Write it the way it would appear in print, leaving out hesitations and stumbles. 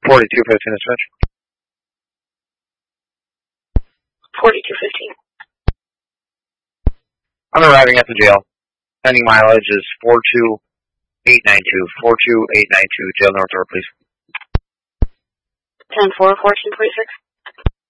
4215 dispatch. 4215. I'm arriving at the jail. Pending mileage is 42892. 42892. Jail North Door, please. 10-4, 1426.